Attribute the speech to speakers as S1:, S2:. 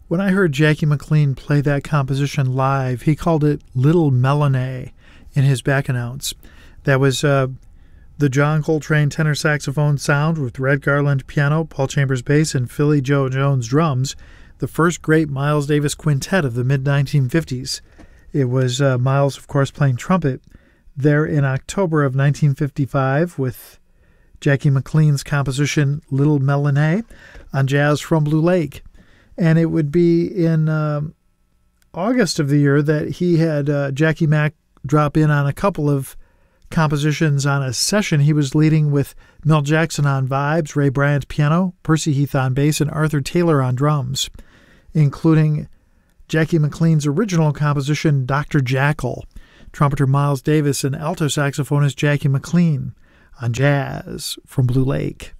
S1: When I heard Jackie McLean play that composition live, he called it Little Melanie in his back announce. That was the John Coltrane tenor saxophone sound with Red Garland piano, Paul Chambers bass, and Philly Joe Jones drums, the first great Miles Davis quintet of the mid-1950s. It was Miles, of course, playing trumpet there in October of 1955 with Jackie McLean's composition Little Melanie on Jazz from Blue Lake. And it would be in August of the year that he had Jackie Mac drop in on a couple of compositions on a session he was leading with Mel Jackson on vibes, Ray Bryant piano, Percy Heath on bass, and Arthur Taylor on drums, including Jackie McLean's original composition Dr. Jackal, trumpeter Miles Davis, and alto saxophonist Jackie McLean on Jazz from Blue Lake.